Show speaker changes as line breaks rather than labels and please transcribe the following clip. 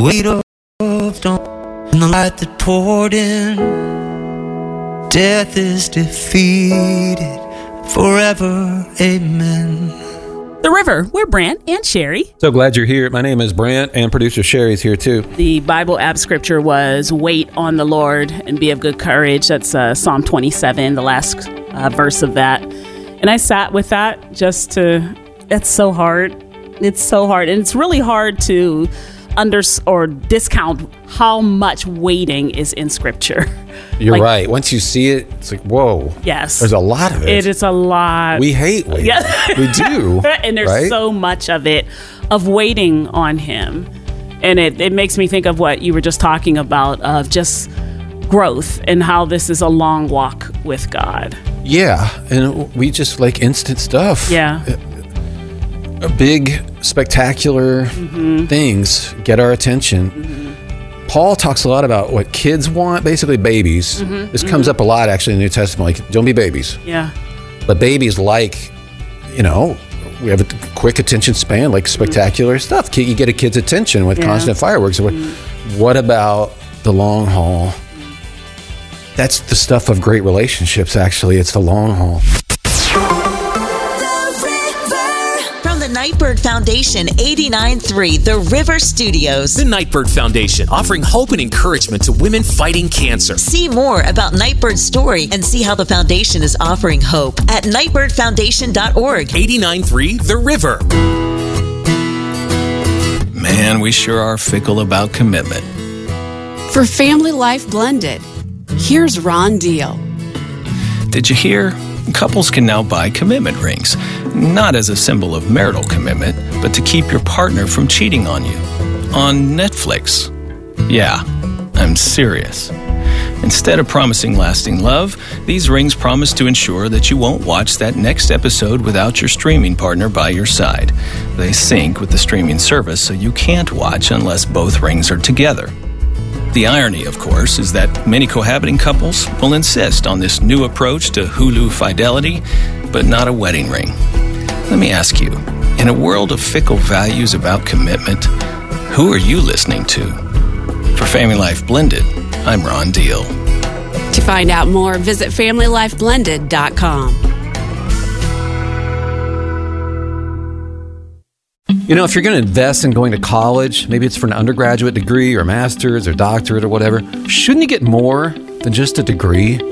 weight of dawn and the light that poured in. Death is defeated forever. Amen.
The River. We're Brant and Sherry.
So glad you're here. My name is Brant, and producer Sherry's here too.
The Bible app scripture was wait on the Lord and be of good courage. That's Psalm 27, the last verse of that. And I sat with that it's so hard. It's so hard. And it's really hard to discount how much waiting is in scripture.
You're right. Once you see it, it's like, whoa.
Yes.
There's a lot of it.
It is a lot.
We hate waiting. Yeah. We do.
And there's so much of it, of waiting on him. And it makes me think of what you were just talking about, of just growth and how this is a long walk with God.
Yeah. And we just like instant stuff.
Yeah.
Big, spectacular things get our attention. Paul talks a lot about what kids want, basically babies. This comes up a lot actually in the New Testament, like don't be babies.
Yeah.
But babies like, we have a quick attention span, like spectacular stuff. You get a kid's attention with constant fireworks. What about the long haul? That's the stuff of great relationships, actually. It's the long haul.
Nightbird Foundation 89.3 The River Studios.
The Nightbird Foundation, offering hope and encouragement to women fighting cancer.
See more about Nightbird's story and see how the foundation is offering hope at nightbirdfoundation.org.
89.3 The River.
Man, we sure are fickle about commitment.
For Family Life Blended, here's Ron Deal.
Did you hear? Couples can now buy commitment rings, not as a symbol of marital commitment, but to keep your partner from cheating on you. On Netflix. Yeah, I'm serious. Instead of promising lasting love, these rings promise to ensure that you won't watch that next episode without your streaming partner by your side. They sync with the streaming service, so you can't watch unless both rings are together. The irony, of course, is that many cohabiting couples will insist on this new approach to Hulu fidelity, but not a wedding ring. Let me ask you, in a world of fickle values about commitment, who are you listening to? For Family Life Blended, I'm Ron Deal.
To find out more, visit FamilyLifeBlended.com.
If you're going to invest in going to college, maybe it's for an undergraduate degree or master's or doctorate or whatever, shouldn't you get more than just a degree?